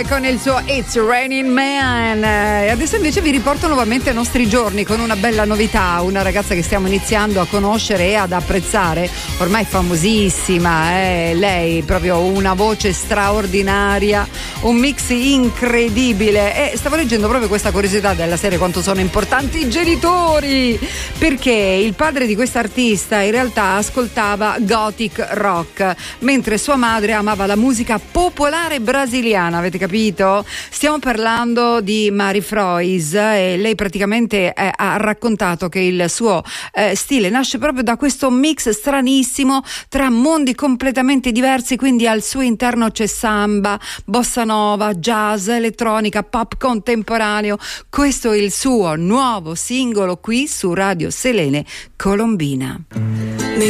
con il suo It's Raining Man. Adesso invece vi riporto nuovamente ai nostri giorni con una bella novità, una ragazza che stiamo iniziando a conoscere e ad apprezzare, ormai famosissima, lei proprio una voce straordinaria, un mix incredibile. E stavo leggendo proprio questa curiosità della serie quanto sono importanti i genitori, perché il padre di questa artista in realtà ascoltava gothic rock, mentre sua madre amava la musica popolare brasiliana, avete capito? Stiamo parlando di Mari Frois e lei praticamente ha raccontato che il suo stile nasce proprio da questo mix stranissimo tra mondi completamente diversi, quindi al suo interno c'è samba, bossa nova, jazz, elettronica, pop contemporaneo. Questo è il suo nuovo singolo qui su Radio Selene, Colombina.